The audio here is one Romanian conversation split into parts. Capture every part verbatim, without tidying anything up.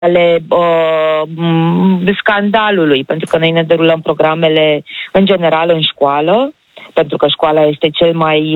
ale uh, scandalului, pentru că noi ne derulăm programele în general în școală, pentru că școala este cel mai,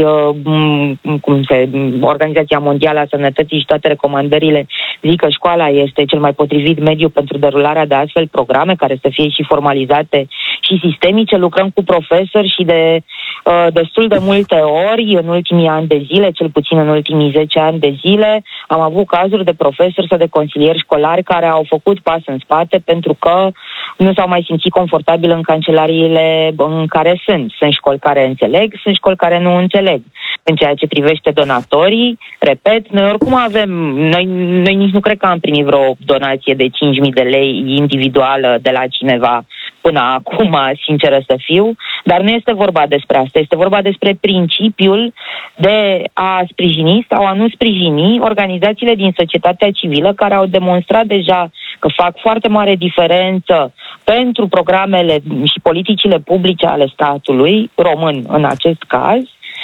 uh, cum se, Organizația Mondială a Sănătății și toate recomandările zic că școala este cel mai potrivit mediu pentru derularea de astfel programe care să fie și formalizate și sistemice. Lucrăm cu profesori și de uh, destul de multe ori în ultimii ani de zile, cel puțin în ultimii zece ani de zile, am avut cazuri de profesori sau de consilieri școlari care au făcut pas în spate pentru că nu s-au mai simțit confortabil în cancelariile în care sunt. Sunt școli care înțeleg, sunt școli care nu înțeleg. În ceea ce privește donatorii, repet, noi oricum avem, noi, noi nici nu cred că am primit vreo donație de cinci mii de lei individuală de la cineva până acum, sinceră să fiu, dar nu este vorba despre asta, este vorba despre principiul de a sprijini sau a nu sprijini organizațiile din societatea civilă care au demonstrat deja că fac foarte mare diferență pentru programele și politicile publice ale statului român în acest caz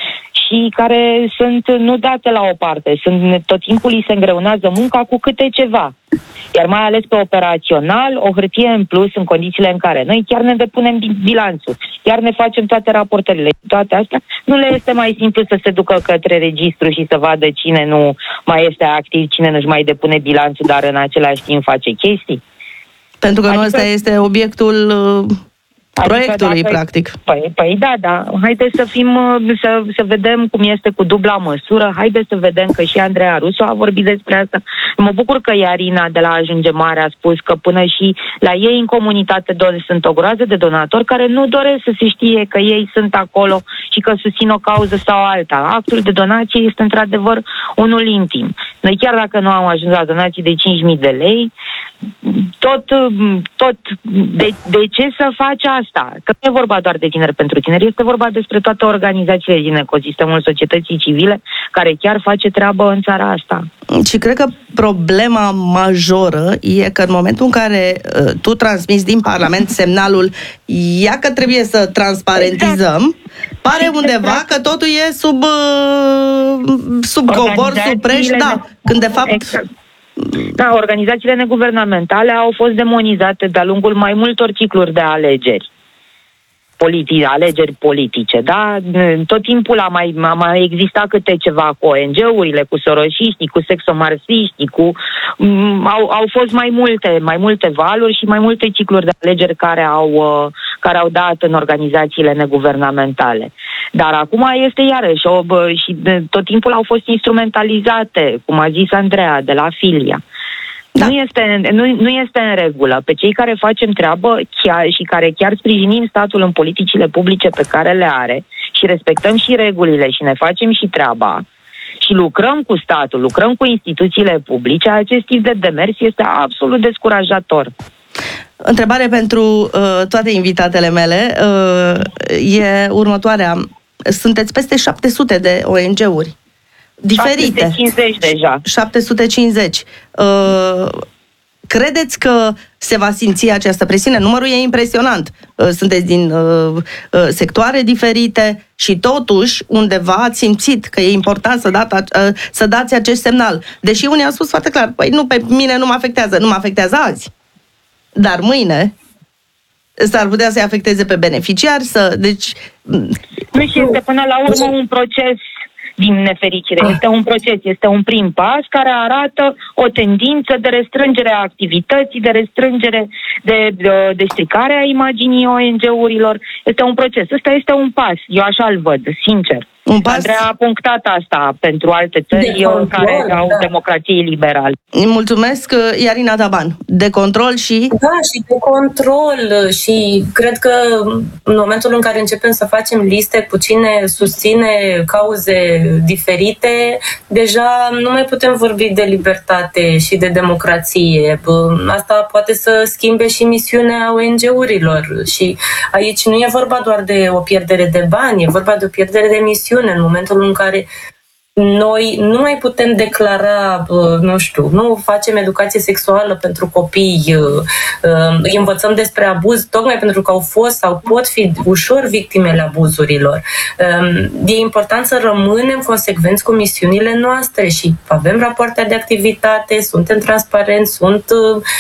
și care sunt nu date la o parte, sunt, tot timpul îi se îngreunează munca cu câte ceva. Iar mai ales pe operațional, o hârtie în plus în condițiile în care noi chiar ne depunem bilanțul, chiar ne facem toate raportările, toate astea, nu le este mai simplu să se ducă către registru și să vadă cine nu mai este activ, cine nu-și mai depune bilanțul, dar în același timp face chestii? Pentru că adică, nu ăsta este obiectul proiectului, adică dacă, practic. Păi, păi da, da. Haideți să fim, să, să vedem cum este cu dubla măsură. Haideți să vedem că și Andreea Rusu a vorbit despre asta. Mă bucur că Iarina de la Ajunge Mare a spus că până și la ei în comunitate sunt o groază de donatori care nu doresc să se știe că ei sunt acolo și că susțin o cauză sau alta. Actul de donație este într-adevăr unul intim. Noi chiar dacă nu am ajuns la donații de cinci mii de lei, tot, tot de, de ce să faci asta? Că nu e vorba doar de tineri pentru tineri, este vorba despre toate organizațiile din ecosistemul societății civile care chiar face treabă în țara asta. Și cred că problema majoră e că în momentul în care uh, tu transmiți din Parlament semnalul ia că trebuie să transparentizăm, exact. Pare undeva că totul e sub, uh, sub cobor, sub preș, da, când de fapt... Exact. Da, organizațiile neguvernamentale au fost demonizate de-a lungul mai multor cicluri de alegeri. Politi- alegeri politice, da? Tot timpul a mai, a mai existat câte ceva cu O N G-urile, cu sorosiștii, cu sexomarxiștii, cu... M- au, au fost mai multe, mai multe valuri și mai multe cicluri de alegeri care au, uh, care au dat în organizațiile neguvernamentale. Dar acum este iarăși, o, bă, și de, tot timpul au fost instrumentalizate, cum a zis Andreea, de la Filia. Da. Nu este, nu, nu este în regulă. Pe cei care facem treabă chiar, și care chiar sprijinim statul în politicile publice pe care le are și respectăm și regulile și ne facem și treaba și lucrăm cu statul, lucrăm cu instituțiile publice, acest tip de demers este absolut descurajator. Întrebare pentru uh, toate invitatele mele uh, e următoarea. Sunteți peste șapte sute de O N G-uri diferite. șapte sute cincizeci deja. șapte sute cincizeci. Uh, credeți că se va simți această presiune? Numărul e impresionant. Uh, sunteți din uh, uh, sectoare diferite și totuși undeva ați simțit că e important să, dat, uh, să dați acest semnal. Deși unii au spus foarte clar, păi nu, pe mine nu mă afectează, nu mă afectează azi. Dar mâine s-ar putea să-i afecteze pe beneficiari, să... Deci... Nu, și este până la urmă un proces din nefericire. Este un proces, este un prim pas care arată o tendință de restrângere a activității, de restrângere, de, de, de stricare a imaginii O N G-urilor. Este un proces. Ăsta este un pas. Eu așa-l văd, sincer. Un pas... Andreea a punctat asta pentru alte țări de control, care au da. democrație liberală. Mulțumesc, Iarina Taban. De control și... Da, și de control. Și cred că în momentul în care începem să facem liste cu cine susține cauze diferite, deja nu mai putem vorbi de libertate și de democrație. Asta poate să schimbe și misiunea O N G-urilor. Și aici nu e vorba doar de o pierdere de bani, e vorba de o pierdere de misiune. În momentul în care noi nu mai putem declara, nu știu, nu facem educație sexuală pentru copii, îi învățăm despre abuz, tocmai pentru că au fost sau pot fi ușor victimele abuzurilor. E important să rămânem consecvenți cu misiunile noastre și avem rapoarte de activitate, suntem transparenți, sunt